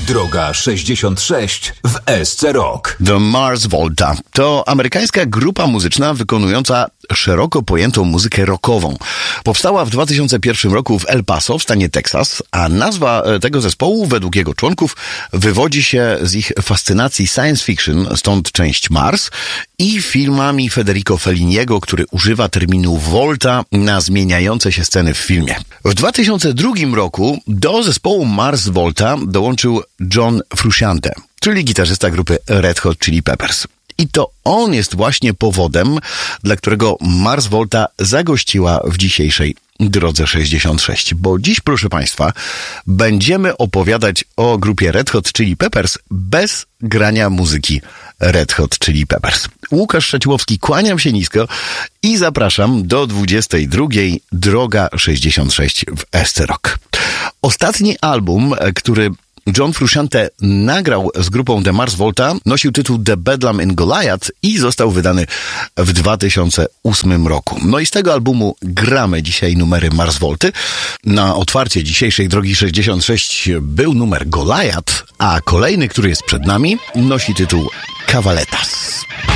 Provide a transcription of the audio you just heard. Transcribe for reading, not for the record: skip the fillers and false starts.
Droga 66 w SC Rock. The Mars Volta to amerykańska grupa muzyczna wykonująca szeroko pojętą muzykę rockową. Powstała w 2001 roku w El Paso w stanie Teksas, a nazwa tego zespołu według jego członków wywodzi się z ich fascynacji science fiction, stąd część Mars, i filmami Federico Felliniego, który używa terminu Volta na zmieniające się sceny w filmie. W 2002 roku do zespołu Mars Volta dołączył John Frusciante, czyli gitarzysta grupy Red Hot Chili Peppers. I to on jest właśnie powodem, dla którego Mars Volta zagościła w dzisiejszej Drodze 66. Bo dziś, proszę Państwa, będziemy opowiadać o grupie Red Hot Chili Peppers bez grania muzyki Red Hot Chili Peppers. Łukasz Szaciłowski, kłaniam się nisko i zapraszam do 22. Droga 66 w SC Rock. Ostatni album, który John Frusciante nagrał z grupą The Mars Volta, nosił tytuł The Bedlam in Goliath i został wydany w 2008 roku. No i z tego albumu gramy dzisiaj numery Mars Volty. Na otwarcie dzisiejszej Drogi 66 był numer Goliath, a kolejny, który jest przed nami, nosi tytuł Cavaletas.